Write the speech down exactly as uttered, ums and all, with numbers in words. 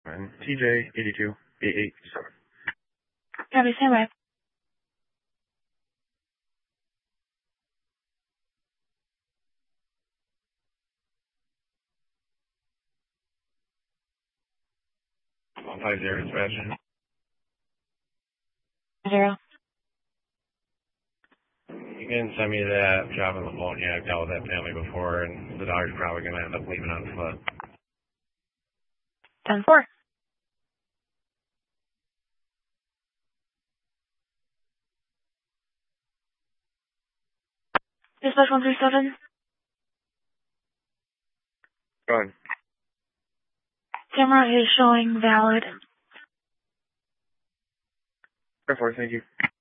And T J eighty-two eight eight seven. Copy, stand by. one five zero dispatch. Zero. You can send me that job on the phone. Yeah, I've dealt with that family before, and the dog's probably going to end up leaving on foot. ten four. Dispatch one three seven. Go ahead. Camera is showing valid. Therefore, thank you.